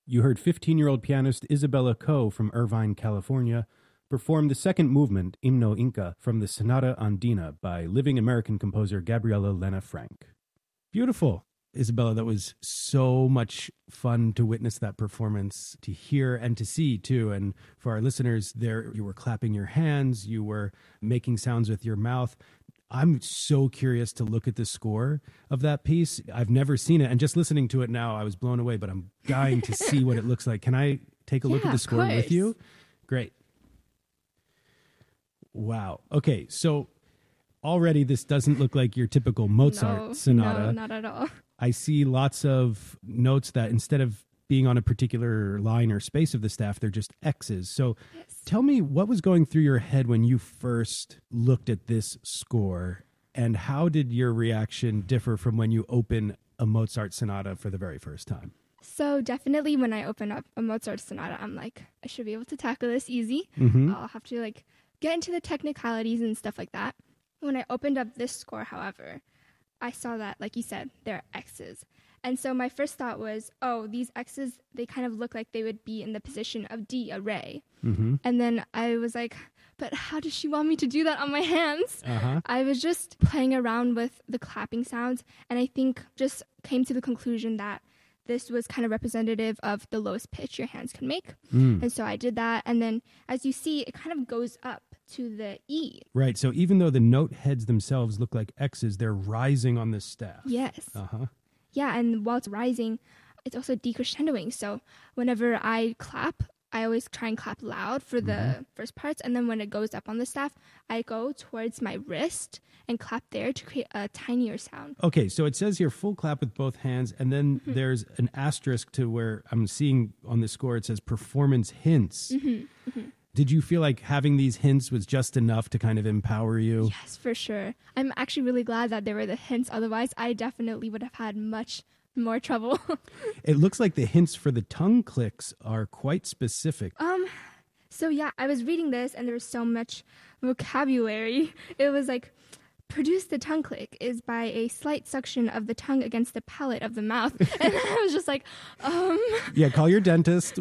You heard 15-year-old pianist Isabella Coe from Irvine, California, perform the second movement, Himno Inca, from the Sonata Andina by living American composer Gabriela Lena Frank. Beautiful. Isabella, that was so much fun to witness that performance, to hear and to see too. And for our listeners there, you were clapping your hands, you were making sounds with your mouth. I'm so curious to look at the score of that piece. I've never seen it. And just listening to it now, I was blown away, but I'm dying to see what it looks like. Can I take a look at the score with you? Great. Wow. Okay. So already this doesn't look like your typical Mozart sonata. No, not at all. I see lots of notes that instead of being on a particular line or space of the staff, they're just X's. So tell me what was going through your head when you first looked at this score, and how did your reaction differ from when you open a Mozart sonata for the very first time? So definitely when I open up a Mozart sonata, I'm like, I should be able to tackle this easy. I'll have to get into the technicalities and stuff like that. When I opened up this score, however, I saw that, like you said, they're X's. And so my first thought was, oh, these X's, they kind of look like they would be in the position of D, a ray. And then I was like, but how does she want me to do that on my hands? I was just playing around with the clapping sounds, and I think just came to the conclusion that this was kind of representative of the lowest pitch your hands can make. And so I did that, and then as you see, it kind of goes up to the E. Right, so even though the note heads themselves look like X's, they're rising on the staff. Yes. Yeah, and while it's rising, it's also decrescendoing. So whenever I clap, I always try and clap loud for the first parts, and then when it goes up on the staff, I go towards my wrist and clap there to create a tinier sound. Okay, so it says here full clap with both hands, and then there's an asterisk to where I'm seeing on the score, it says performance hints. Did you feel like having these hints was just enough to kind of empower you? Yes, for sure. I'm actually really glad that there were the hints. Otherwise, I definitely would have had much more trouble. It looks like the hints for the tongue clicks are quite specific. So yeah, I was reading this and there was so much vocabulary. It was like, produce the tongue click is by a slight suction of the tongue against the palate of the mouth. And I was just like, Yeah, call your dentist.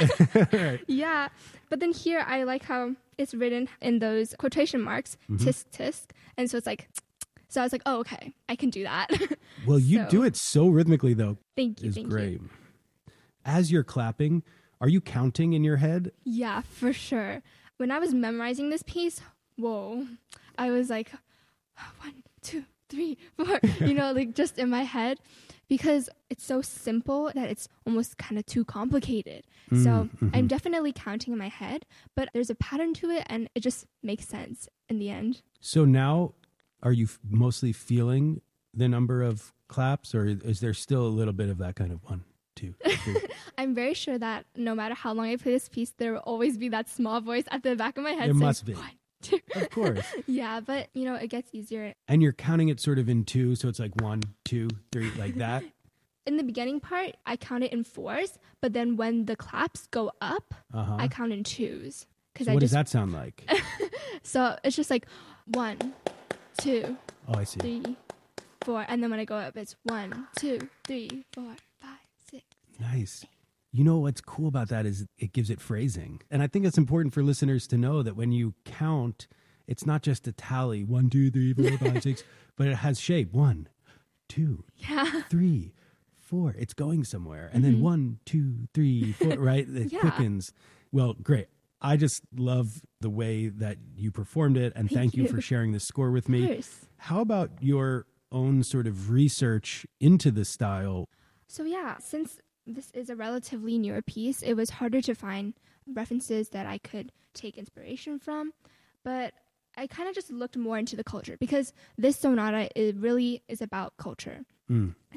Yeah. But then here, I like how it's written in those quotation marks, tisk, tisk. And so it's like, so I was like, oh, okay, I can do that. Well, you do it so rhythmically, though. Thank you. It's great. As you're clapping, are you counting in your head? Yeah, for sure. When I was memorizing this piece, whoa, I was like, 1, 2, 3, 4, just in my head, because it's so simple that it's almost kind of too complicated. So I'm definitely counting in my head, but there's a pattern to it and it just makes sense in the end. So now, are you mostly feeling the number of claps, or is there still a little bit of that kind of 1, 2, 3? I'm very sure that no matter how long I play this piece, there will always be that small voice at the back of my head There saying, must be. 1, 2. Of course. Yeah, but, it gets easier. And you're counting it sort of in 2, so it's like 1, 2, 3, like that? In the beginning part, I count it in 4s, but then when the claps go up, I count in 2s. So what does that sound like? So it's just like 1, 2, oh, I see. 3, 4, and then when I go up, it's 1, 2, 3, 4, 5, 6. Nice. You know what's cool about that is it gives it phrasing. And I think it's important for listeners to know that when you count, it's not just a tally, 1, 2, 3, 4, 5, 6, but it has shape. 1, 2, 3, 4. It's going somewhere. And then 1, 2, 3, 4, right? It quickens. Well, great. I just love the way that you performed it, and thank you for sharing this score with me. Of course. How about your own sort of research into the style? So yeah, since this is a relatively newer piece, it was harder to find references that I could take inspiration from, but I kind of just looked more into the culture, because this sonata, it really is about culture.